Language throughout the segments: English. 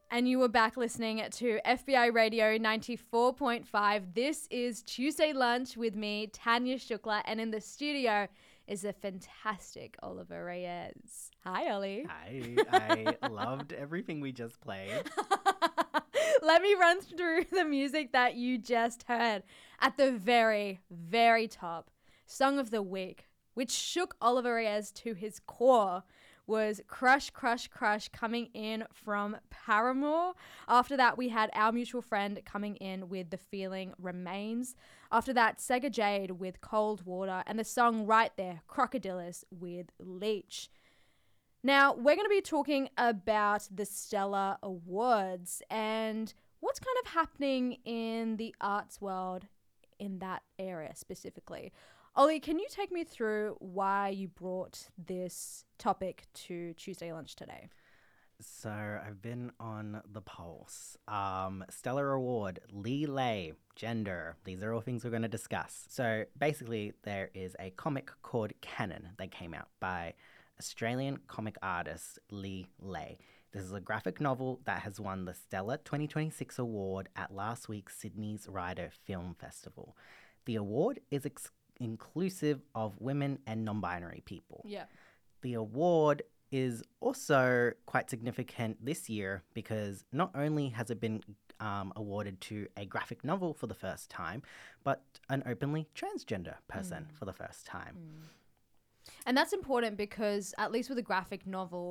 And you were back listening to FBI Radio 94.5. This is Tuesday Lunch with me, Tanya Shukla, and in the studio is the fantastic Oliver Reyes. Hi, Ollie. Hi, I loved everything we just played. Let me run through the music that you just heard. At the very, very top, Song of the Week, which shook Oliver Reyes to his core, was Crush, Crush, Crush coming in from Paramore. After that, we had Our Mutual Friend coming in with The Feeling Remains. After that, Sega Jade with Cold Water, and the song right there, Crocodilus with Leech. Now, we're going to be talking about the Stellar Awards and what's kind of happening in the arts world in that area specifically. Ollie, can you take me through why you brought this topic to Tuesday Lunch today? So I've been on the pulse. Stellar Award, Lee Lay, gender. These are all things we're going to discuss. So basically, there is a comic called Canon that came out by Australian comic artist Lee Lay. This is a graphic novel that has won the Stellar 2026 award at last week's Sydney's Ryder Film Festival. The award is inclusive of women and non-binary people. Yeah. The award is also quite significant this year because not only has it been awarded to a graphic novel for the first time, but an openly transgender person for the first time. And that's important because, at least with a graphic novel,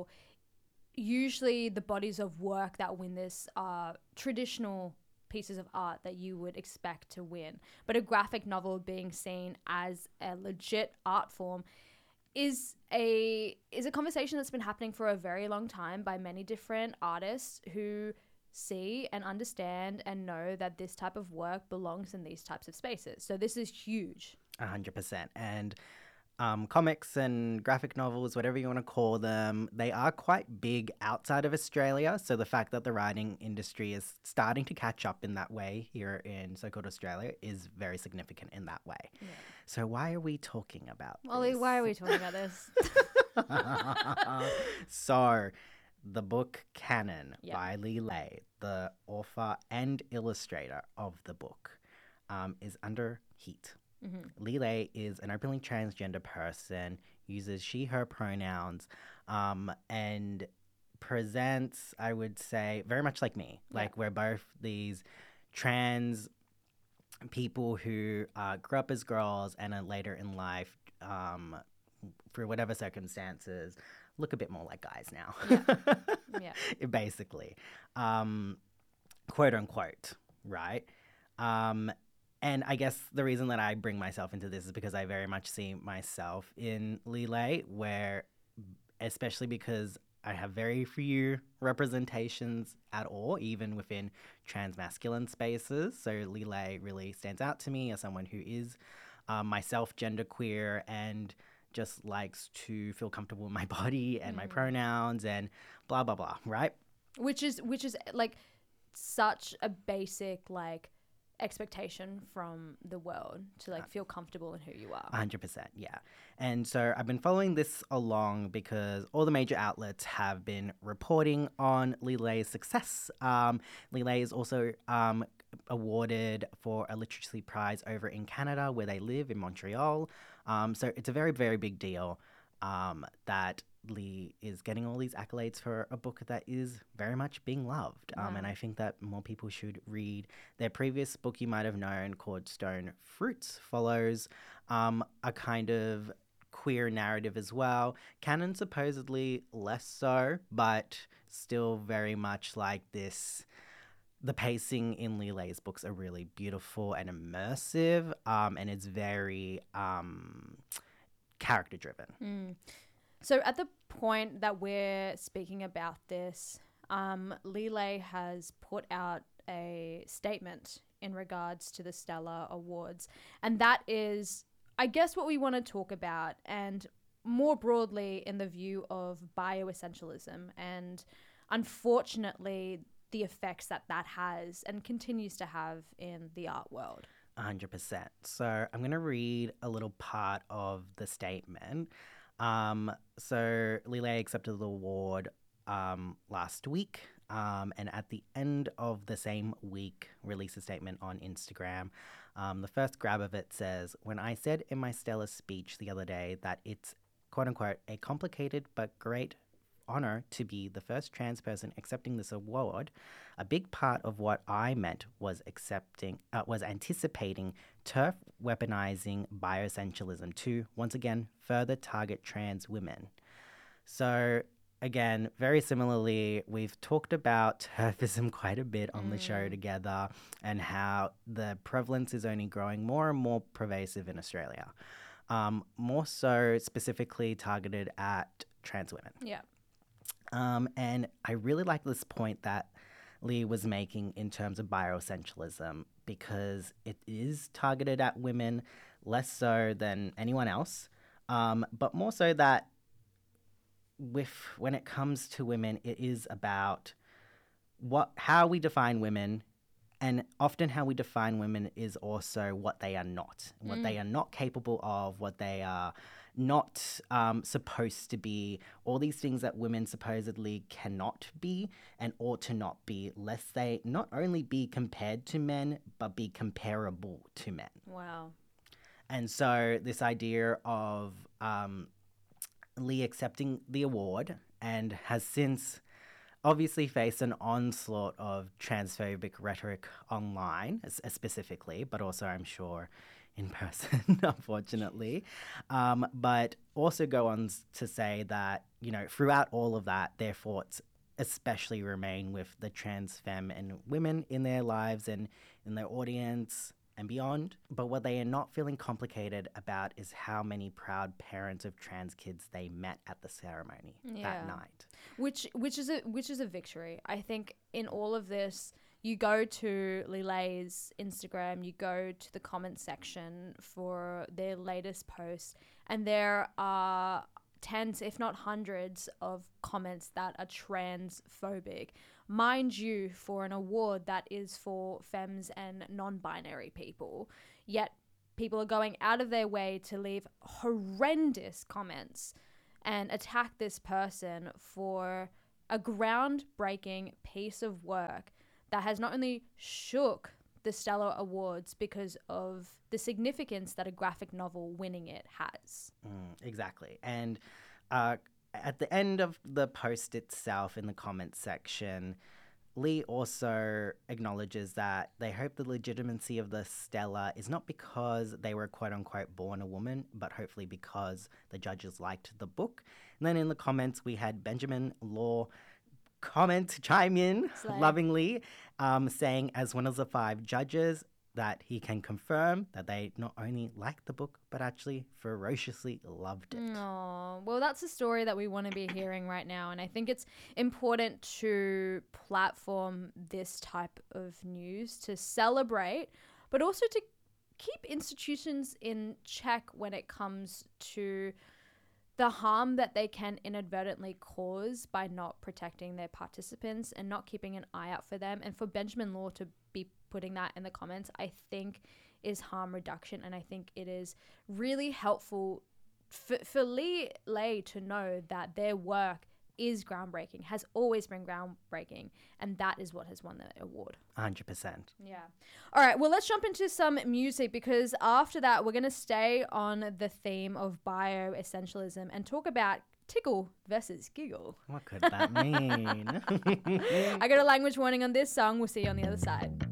usually the bodies of work that win this are traditional pieces of art that you would expect to win. But a graphic novel being seen as a legit art form is a conversation that's been happening for a very long time by many different artists who see and understand and know that this type of work belongs in these types of spaces. So this is huge. 100%. And comics and graphic novels, whatever you want to call them, they are quite big outside of Australia. So the fact that the writing industry is starting to catch up in that way here in so-called Australia is very significant in that way. Yeah. So why are we talking about Ollie, this? why are we talking about this? So the book Canon by Lee Lay, the author and illustrator of the book, is under heat. Mm-hmm. Lee Lay is an openly transgender person, uses she, her pronouns, and presents, I would say, very much like me. Yeah. Like we're both these trans people who grew up as girls and then later in life, for whatever circumstances, look a bit more like guys now. Yeah. Basically. Quote unquote, right? And I guess the reason that I bring myself into this is because I very much see myself in Lee Lay, where, especially because I have very few representations at all, even within trans masculine spaces. So Lee Lay really stands out to me as someone who is myself genderqueer and just likes to feel comfortable in my body and my pronouns and blah, blah, blah, right? Which is like such a basic like expectation from the world to like feel comfortable in who you are. 100%, yeah. And so I've been following this along because all the major outlets have been reporting on Lee Lay's success. Lee Lay is also awarded for a literacy prize over in Canada where they live in Montreal. So it's a very, very big deal that Lee is getting all these accolades for a book that is very much being loved. And I think that more people should read their previous book you might have known called Stone Fruits. Follows a kind of queer narrative as well. Canon supposedly less so, but still very much like this. The pacing in Lee Lay's books are really beautiful and immersive, and it's very character-driven. So at the point that we're speaking about this, Lee Lay has put out a statement in regards to the Stellar Awards. And that is, I guess, what we want to talk about, and more broadly in the view of bioessentialism and, unfortunately, the effects that has and continues to have in the art world. 100%. So I'm going to read a little part of the statement. So Lee Lay accepted the award last week and at the end of the same week, released a statement on Instagram. The first grab of it says, "When I said in my stellar speech the other day that it's, quote unquote, a complicated but great honor to be the first trans person accepting this award, a big part of what I meant was anticipating turf weaponizing bioessentialism to, once again, further target trans women." So again, very similarly, we've talked about turfism quite a bit on the show together and how the prevalence is only growing more and more pervasive in Australia. More so specifically targeted at trans women. Yeah. And I really like this point that Lee was making in terms of bioessentialism because it is targeted at women less so than anyone else, but more so that when it comes to women, it is about how we define women, and often how we define women is also what they are not, what they are not capable of, what they are not supposed to be, all these things that women supposedly cannot be and ought to not be, lest they not only be compared to men, but be comparable to men. Wow. And so this idea of Lee accepting the award and has since obviously faced an onslaught of transphobic rhetoric online, specifically, but also I'm sure in person, unfortunately. But also go on to say that, throughout all of that, their thoughts especially remain with the trans femme and women in their lives and in their audience and beyond. But what they are not feeling complicated about is how many proud parents of trans kids they met at the ceremony that night. Which is a victory. I think in all of this, you go to Lilay's Instagram, you go to the comment section for their latest post, and there are tens, if not hundreds, of comments that are transphobic. Mind you, for an award that is for femmes and non-binary people, yet people are going out of their way to leave horrendous comments and attack this person for a groundbreaking piece of work that has not only shook the Stellar Awards because of the significance that a graphic novel winning it has. Exactly. And at the end of the post itself in the comments section, Lee also acknowledges that they hope the legitimacy of the Stellar is not because they were quote-unquote born a woman, but hopefully because the judges liked the book. And then in the comments, we had Benjamin Law chime in lovingly, saying as one of the 5 judges that he can confirm that they not only liked the book, but actually ferociously loved it. Oh, well, that's a story that we want to be hearing right now. And I think it's important to platform this type of news to celebrate, but also to keep institutions in check when it comes to the harm that they can inadvertently cause by not protecting their participants and not keeping an eye out for them. And for Benjamin Law to be putting that in the comments, I think is harm reduction. And I think it is really helpful for Lay to know that their work is groundbreaking, has always been groundbreaking, and that is what has won the award. 100%. Yeah. All right, well, let's jump into some music, because after that, we're going to stay on the theme of bioessentialism and talk about tickle versus giggle. What could that mean? I got a language warning on this song. We'll see you on the other side.